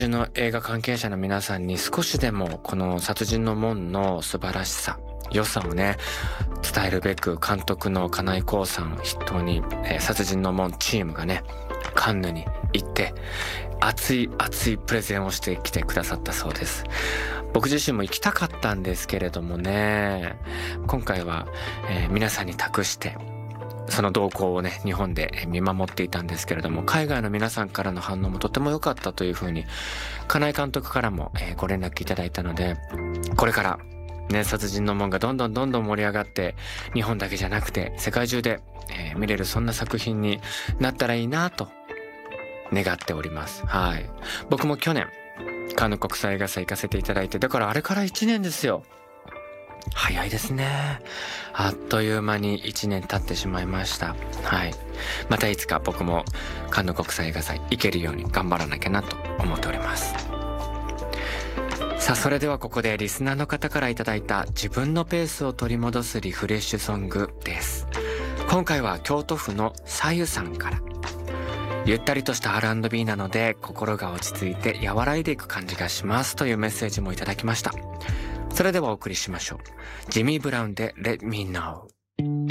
の映画関係者の皆さんに少しでもこの殺人の門の素晴らしさ、良さをね、伝えるべく監督の金井浩さん筆頭に、殺人の門チームがね、カンヌに行って熱いプレゼンをしてきてくださったそうです。僕自身も行きたかったんですけれどもね、今回は、皆さんに託してその動向をね、日本で見守っていたんですけれども、海外の皆さんからの反応もとても良かったというふうに金井監督からも、ご連絡いただいたので、これからね、殺人の門がどんどん盛り上がって日本だけじゃなくて世界中で、見れるそんな作品になったらいいなと願っております。はい。僕も去年カンヌ国際映画祭行かせていただいて、だからあれから1年ですよ。早いですね。あっという間に1年経ってしまいました。はい。またいつか僕もカンヌ国際映画祭行けるように頑張らなきゃなと思っております。さあ、それではここでリスナーの方からいただいた自分のペースを取り戻すリフレッシュソングです。今回は京都府のさゆさんから。ゆったりとした R&B なので心が落ち着いて和らいでいく感じがしますというメッセージもいただきました。それではお送りしましょう。ジミー・ブラウンで Let Me Know。